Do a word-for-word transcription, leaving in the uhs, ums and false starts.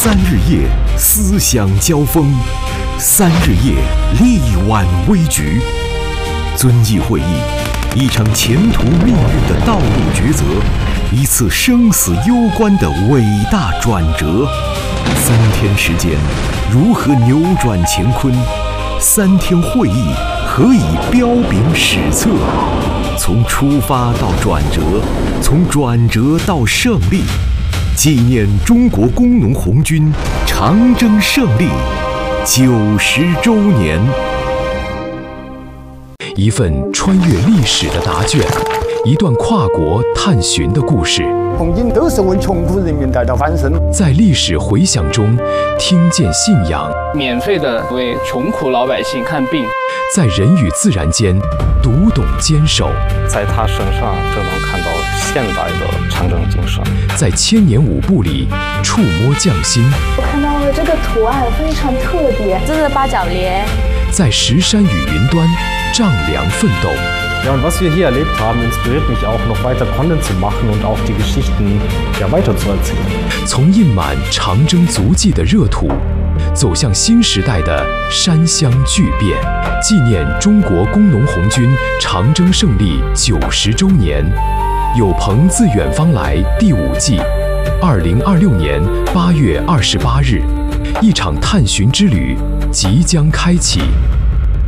三日夜思想交锋，三日夜力挽危局。遵义会议，一场前途命运的道路抉择，一次生死攸关的伟大转折。三天时间，如何扭转乾坤？三天会议，何以彪炳史册？从出发到转折，从转折到胜利，纪念中国工农红军长征胜利九十周年。 一份穿越历史的答卷，一段跨国探寻的故事。 红军都是为穷苦人民带来翻身。 在历史回响中，听见信仰。 免费的为穷苦老百姓看病。 在人与自然间，读懂坚守。 在他身上就能看到现代的长征精神。 在千年舞步里，触摸匠心。 我看到了这个图案非常特别， 这是八角莲。 在石山与云端，丈量奋斗。 Ja, und was wir hier erlebt haben, inspiriert mich auch, noch weiter Content zu machen und auch die Geschichten ja, weiterzuerzählen. 从印满长征足迹的热土，走向新时代的山乡巨变，纪念中国工农红军长征胜利九十周年。有朋自远方来第五季，二零二六年八月二十八日，一场探寻之旅即将开启。